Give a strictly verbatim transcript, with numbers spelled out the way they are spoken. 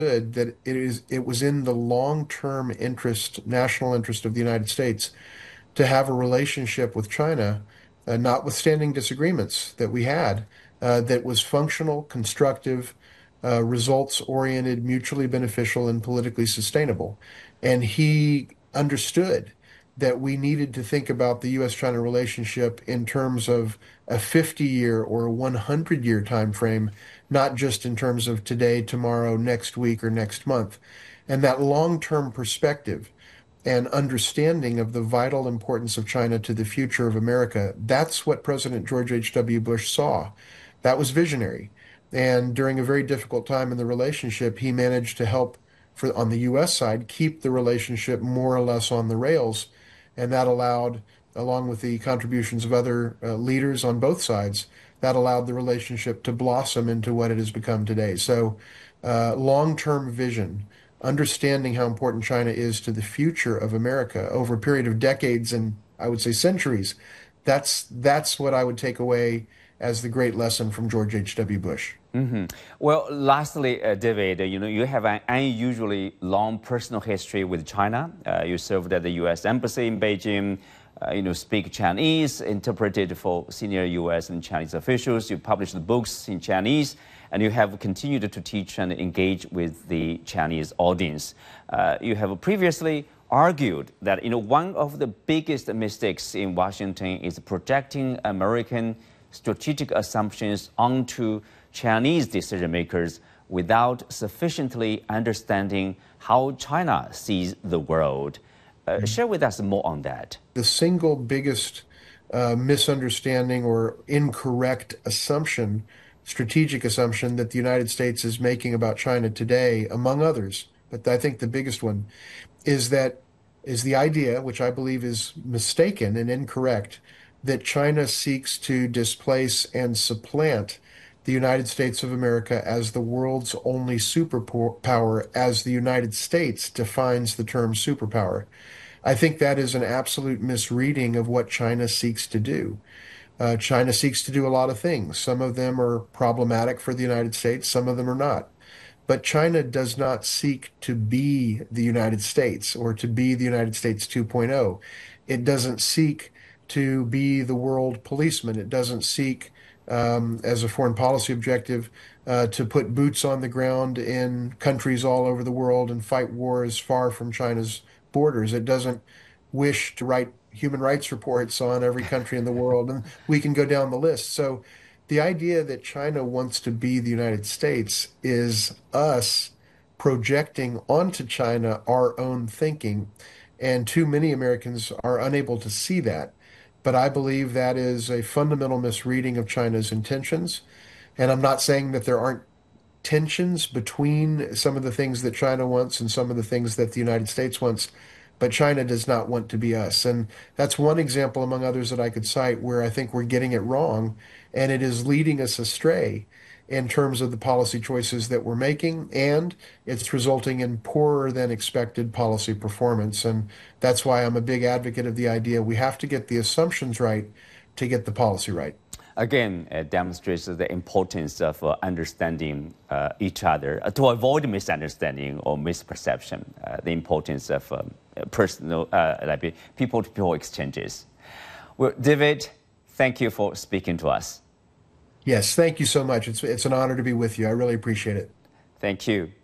that it is it was in the long-term interest, national interest of the United States to have a relationship with China, uh, notwithstanding disagreements that we had, uh, that was functional, constructive, uh, results-oriented, mutually beneficial, and politically sustainable. And he understood that we needed to think about the U S-China relationship in terms of a fifty-year or a one hundred-year time frame, not just in terms of today, tomorrow, next week, or next month. And that long-term perspective and understanding of the vital importance of China to the future of America. That's what President George H W. Bush saw. That was visionary. And during a very difficult time in the relationship, he managed to help for on the U S side keep the relationship more or less on the rails. And that allowed, along with the contributions of other uh, leaders on both sides, that allowed the relationship to blossom into what it has become today. So, uh, long-term vision, understanding how important China is to the future of America over a period of decades and I would say centuries. That's that's what I would take away as the great lesson from George H W. Bush. Mm-hmm. Well, lastly, uh, David, uh, you know, you have an unusually long personal history with China. Uh, you served at the U S Embassy in Beijing. Uh, you know, speak Chinese, interpreted for senior U S and Chinese officials. You published books in Chinese, and you have continued to teach and engage with the Chinese audience. Uh, you have previously argued that, you know, one of the biggest mistakes in Washington is projecting American strategic assumptions onto Chinese decision makers without sufficiently understanding how China sees the world. Uh, share with us more on that. The single biggest uh, misunderstanding or incorrect assumption, strategic assumption that the United States is making about China today, among others, but I think the biggest one is that is the idea, which I believe is mistaken and incorrect, that China seeks to displace and supplant the United States of America as the world's only superpower, as the United States defines the term superpower. I think that is an absolute misreading of what China seeks to do. Uh, China seeks to do a lot of things. Some of them are problematic for the United States, some of them are not. But China does not seek to be the United States or to be the United States 2.0. It doesn't seek to be the world policeman. It doesn't seek, um, as a foreign policy objective, uh, to put boots on the ground in countries all over the world and fight wars far from China's borders. It doesn't wish to write human rights reports on every country in the world, and we can go down the list. So the idea that China wants to be the United States is us projecting onto China our own thinking, and too many Americans are unable to see that. But I believe that is a fundamental misreading of China's intentions. And I'm not saying that there aren't tensions between some of the things that China wants and some of the things that the United States wants, but China does not want to be us. And that's one example among others that I could cite where I think we're getting it wrong, and it is leading us astray in terms of the policy choices that we're making, and it's resulting in poorer than expected policy performance. And that's why I'm a big advocate of the idea we have to get the assumptions right to get the policy right. Again, it demonstrates the importance of uh, understanding uh, each other uh, to avoid misunderstanding or misperception, uh, the importance of um, personal, uh, like people-to-people exchanges. Well, David, thank you for speaking to us. Yes, thank you so much. It's, it's an honor to be with you. I really appreciate it. Thank you.